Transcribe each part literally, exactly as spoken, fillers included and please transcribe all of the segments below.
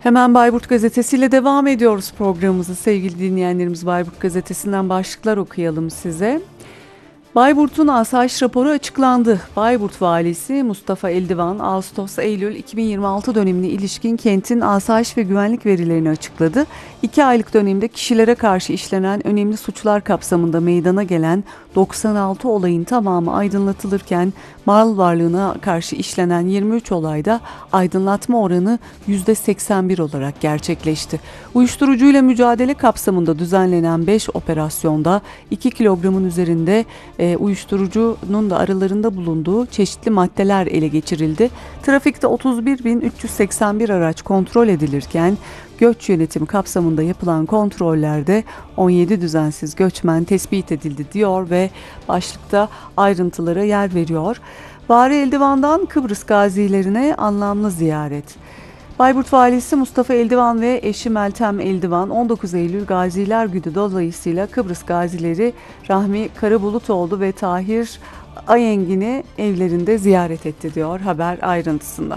Hemen Bayburt Gazetesi ile devam ediyoruz programımızı. Sevgili dinleyenlerimiz, Bayburt Gazetesi'nden başlıklar okuyalım size. Bayburt'un asayiş raporu açıklandı. Bayburt Valisi Mustafa Eldivan, Ağustos-Eylül iki bin yirmi altı dönemine ilişkin kentin asayiş ve güvenlik verilerini açıkladı. İki aylık dönemde kişilere karşı işlenen önemli suçlar kapsamında meydana gelen doksan altı olayın tamamı aydınlatılırken mal varlığına karşı işlenen yirmi üç olayda aydınlatma oranı yüzde seksen bir olarak gerçekleşti. Uyuşturucuyla mücadele kapsamında düzenlenen beş operasyonda iki kilogramın üzerinde e, uyuşturucunun da aralarında bulunduğu çeşitli maddeler ele geçirildi. Trafikte otuz bir bin üç yüz seksen bir araç kontrol edilirken göç yönetimi kapsamında yapılan kontrollerde on yedi düzensiz göçmen tespit edildi diyor ve başlıkta ayrıntılara yer veriyor. Bari Eldivan'dan Kıbrıs gazilerine anlamlı ziyaret. Bayburt Valisi Mustafa Eldivan ve eşi Meltem Eldivan on dokuz Eylül Gaziler Günü dolayısıyla Kıbrıs gazileri Rahmi Karabulutoğlu ve Tahir Ayengin'i evlerinde ziyaret etti diyor haber ayrıntısında.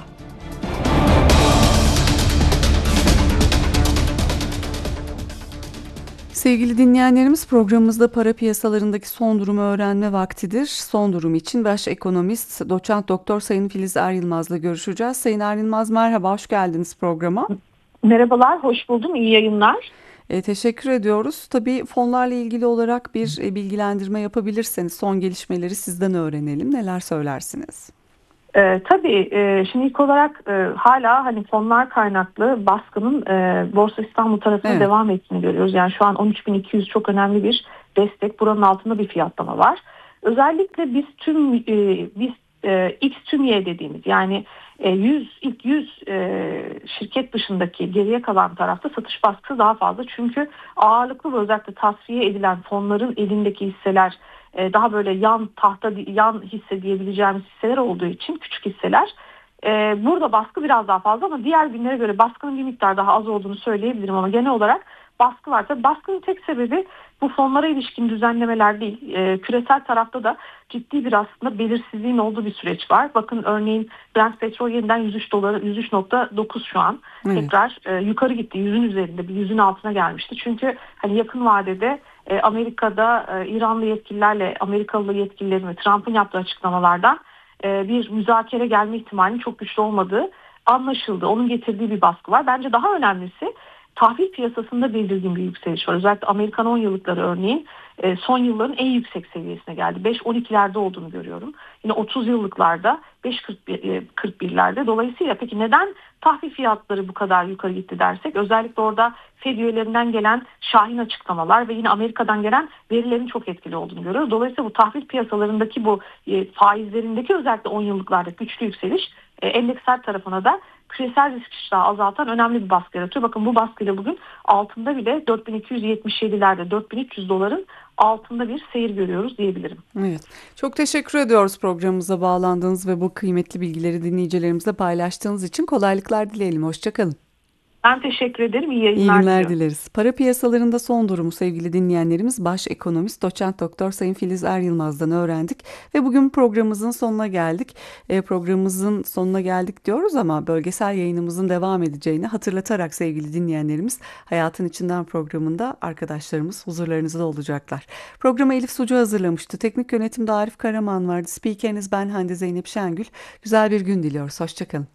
Sevgili dinleyenlerimiz, programımızda para piyasalarındaki son durumu öğrenme vaktidir. Son durum için baş ekonomist doçent doktor Sayın Filiz Er Yılmaz'la görüşeceğiz. Sayın Er Yılmaz, merhaba, hoş geldiniz programa. Merhabalar, hoş buldum, iyi yayınlar. E, teşekkür ediyoruz. Tabii fonlarla ilgili olarak bir e, bilgilendirme yapabilirseniz son gelişmeleri sizden öğrenelim. Neler söylersiniz? Ee, tabii e, şimdi ilk olarak e, hala hani fonlar kaynaklı baskının e, Borsa İstanbul tarafına evet. devam ettiğini görüyoruz. Yani şu an on üç bin iki yüz çok önemli bir destek. Buranın altında bir fiyatlama var. Özellikle biz tüm e, biz e, X tüm Y dediğimiz yani e, yüz ilk yüz e, şirket dışındaki geriye kalan tarafta satış baskısı daha fazla. Çünkü ağırlıklı ve özellikle tasfiye edilen fonların elindeki hisseler daha böyle yan tahta yan hisse diyebileceğimiz hisseler olduğu için küçük hisseler. Ee, burada baskı biraz daha fazla ama diğer günlere göre baskının bir miktar daha az olduğunu söyleyebilirim ama genel olarak baskı var. Tabii baskının tek sebebi bu fonlara ilişkin düzenlemeler değil. Ee, küresel tarafta da ciddi bir aslında belirsizliğin olduğu bir süreç var. Bakın örneğin Brent petrol yeniden yüz üç dolar, yüz üç nokta dokuz şu an evet. tekrar e, yukarı gitti. Yüzün üzerinde, bir yüzün altına gelmişti. Çünkü hani yakın vadede e, Amerika'da e, İranlı yetkililerle Amerikalı yetkililerin ve Trump'ın yaptığı açıklamalardan e, bir müzakere gelme ihtimalinin çok güçlü olmadığı anlaşıldı. Onun getirdiği bir baskı var. Bence daha önemlisi tahvil piyasasında belirgin bir yükseliş var. Özellikle Amerikan on yıllıkları örneğin son yılların en yüksek seviyesine geldi. beş on ikilerde olduğunu görüyorum. Yine otuz yıllıklarda beş kırk birlerde. Dolayısıyla peki neden tahvil fiyatları bu kadar yukarı gitti dersek? Özellikle orada Fed üyelerinden gelen şahin açıklamalar ve yine Amerika'dan gelen verilerin çok etkili olduğunu görüyoruz. Dolayısıyla bu tahvil piyasalarındaki bu faizlerindeki özellikle on yıllıklarda güçlü yükseliş endeksler tarafına da küresel risk iştahı azaltan önemli bir baskı yaratıyor. Bakın bu baskıyla bugün altında bile dört bin iki yüz yetmiş yedilerde dört bin üç yüz doların altında bir seyir görüyoruz diyebilirim. Evet. Çok teşekkür ediyoruz programımıza bağlandığınız ve bu kıymetli bilgileri dinleyicilerimizle paylaştığınız için. Kolaylıklar dileyelim. Hoşçakalın. Ben teşekkür ederim. İyi yayınlar, İyi günler dileriz. Para piyasalarında son durumu sevgili dinleyenlerimiz baş ekonomist doçent doktor Sayın Filiz Er Yılmaz'dan öğrendik ve bugün programımızın sonuna geldik. E, programımızın sonuna geldik diyoruz ama bölgesel yayınımızın devam edeceğini hatırlatarak sevgili dinleyenlerimiz Hayatın İçinden programında arkadaşlarımız huzurlarınızda olacaklar. Programı Elif Sucu hazırlamıştı. Teknik yönetimde Arif Karaman vardı. Spikeriniz ben Hande Zeynep Şengül. Güzel bir gün diliyoruz. Hoşçakalın.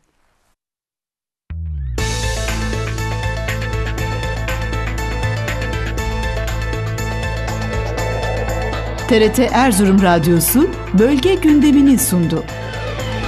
T R T Erzurum Radyosu bölge gündemini sundu.